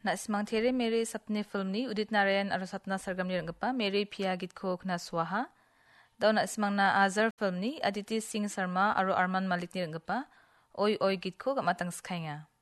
Na simang tere mere sapne film ni Udit Narayan aro Sapna Sargam ni ranggepa mere pia gitko kna swaha. Daw na simang na Azar film ni Aditi Singh Sarma aro Arman Malik ni ranggepa oi gitko gamatang skhainga.